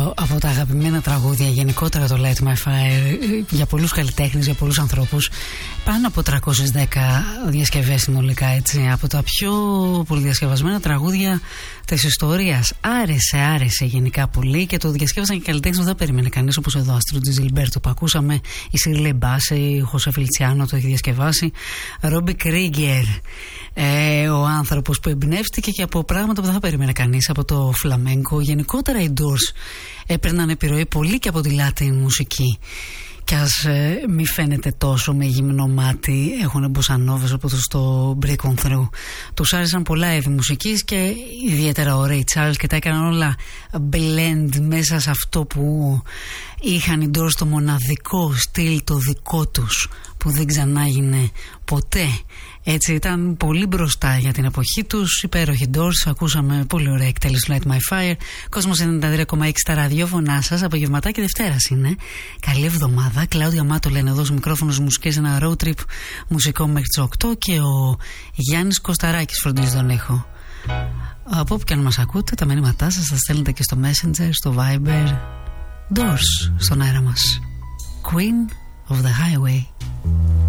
Από τα αγαπημένα τραγούδια, γενικότερα το Light My Fire, για πολλούς καλλιτέχνες, για πολλούς ανθρώπους, πάνω από 310 διασκευές συνολικά, έτσι, από τα πιο πολυδιασκευασμένα τραγούδια της ιστορίας. Άρεσε γενικά πολύ και το διασκεύασαν και καλλιτέχνες που δεν περίμενε κανείς, όπως εδώ Αστρούτζη Ζιλμπέρτο που ακούσαμε, η Σιρλέ Μπάση, ο Χωσέ Φελιτσιάνο το έχει διασκευάσει, Ρόμπι Κρίγκερ, ο άνθρωπος που εμπνεύστηκε και από πράγματα που δεν θα περίμενε κανείς, από το φλαμέγκο. Γενικότερα οι Doors έπαιρναν επιρροή πολύ και από τη Latin μουσική. Κι ας μη φαίνεται τόσο με γυμνό μάτι, έχουν μποσανόβες όπως το Break On Through. Τους άρεσαν πολλά είδη μουσικής και ιδιαίτερα ο Ray Charles, και τα έκαναν όλα blend μέσα σε αυτό που είχαν οι Doors, το μοναδικό στυλ το δικό τους που δεν ξανάγινε ποτέ. Έτσι, ήταν πολύ μπροστά για την εποχή τους. Υπέροχοι Doors, ακούσαμε πολύ ωραία εκτέλεση του Light My Fire. Κόσμος 93,6 στα ραδιόφωνά σας. Απογευματάκι Δευτέρας είναι. Καλή εβδομάδα. Κλάουδια Μάτο λένε εδώ στο μικρόφωνο μουσικές, ένα road trip μουσικό μέχρι τις 8. Και ο Γιάννης Κωσταράκης φροντίζει τον ήχο. Από όπου και αν μας ακούτε, τα μηνύματά σας θα στέλνετε και στο Messenger, στο Viber. Doors στον αέρα μας. Queen of the Highway.